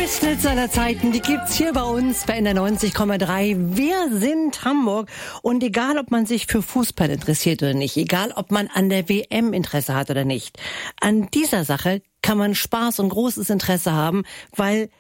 besten Hits aller Zeiten, die gibt's hier bei uns bei NDR 90,3. Wir sind Hamburg. Und egal, ob man sich für Fußball interessiert oder nicht, egal, ob man an der WM Interesse hat oder nicht, an dieser Sache kann man Spaß und großes Interesse haben, weil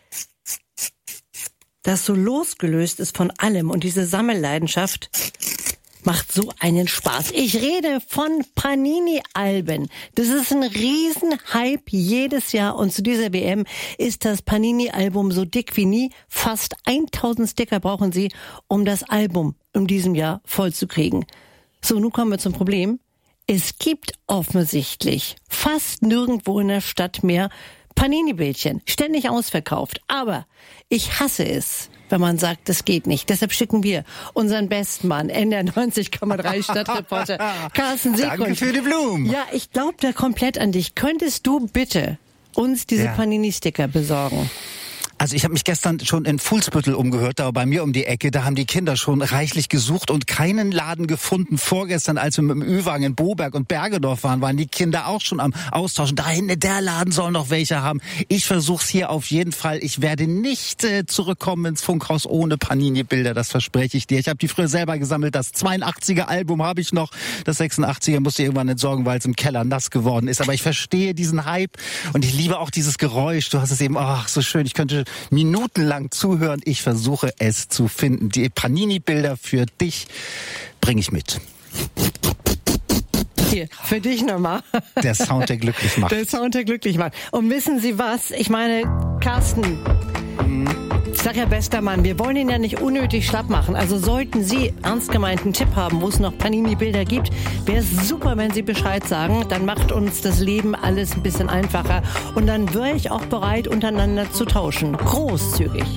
das so losgelöst ist von allem. Und diese Sammelleidenschaft macht so einen Spaß. Ich rede von Panini-Alben. Das ist ein Riesenhype jedes Jahr. Und zu dieser WM ist das Panini-Album so dick wie nie. Fast 1000 Sticker brauchen sie, um das Album in diesem Jahr voll zu kriegen. So, nun kommen wir zum Problem. Es gibt offensichtlich fast nirgendwo in der Stadt mehr Panini-Bildchen. Ständig ausverkauft. Aber ich hasse es, wenn man sagt, das geht nicht. Deshalb schicken wir unseren besten Mann, NDR 90,3 Stadtreporter Carsten Seegrund. Danke für die Blumen. Ja, ich glaube da komplett an dich. Könntest du bitte uns diese Panini-Sticker besorgen? Also ich habe mich gestern schon in Fuhlsbüttel umgehört, da bei mir um die Ecke, da haben die Kinder schon reichlich gesucht und keinen Laden gefunden. Vorgestern, als wir mit dem Ü-Wagen in Boberg und Bergedorf waren die Kinder auch schon am Austauschen. Da hinten, der Laden soll noch welche haben. Ich versuch's hier auf jeden Fall. Ich werde nicht zurückkommen ins Funkhaus ohne Panini-Bilder, das verspreche ich dir. Ich habe die früher selber gesammelt. Das 82er-Album habe ich noch. Das 86er musste ich irgendwann entsorgen, weil es im Keller nass geworden ist. Aber ich verstehe diesen Hype und ich liebe auch dieses Geräusch. Du hast es eben, ach, so schön. Ich könnte minutenlang zuhören. Ich versuche es zu finden. Die Panini-Bilder für dich bringe ich mit. Hier, für dich nochmal. Der Sound, der glücklich macht. Der Sound, der glücklich macht. Und wissen Sie was? Ich meine, Carsten, ich sag ja, bester Mann, wir wollen ihn ja nicht unnötig schlapp machen. Also sollten Sie ernst gemeinten Tipp haben, wo es noch Panini-Bilder gibt, wäre es super, wenn Sie Bescheid sagen. Dann macht uns das Leben alles ein bisschen einfacher. Und dann wäre ich auch bereit, untereinander zu tauschen. Großzügig.